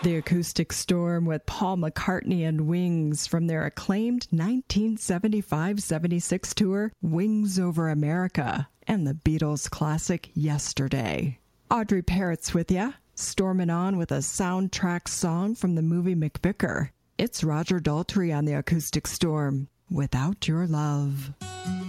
The Acoustic Storm with Paul McCartney and Wings from their acclaimed 1975-76 tour, Wings Over America, and the Beatles' classic Yesterday. Audrey Parrott's with ya, storming on with a soundtrack song from the movie McVicar. It's Roger Daltrey on the Acoustic Storm, Without Your Love.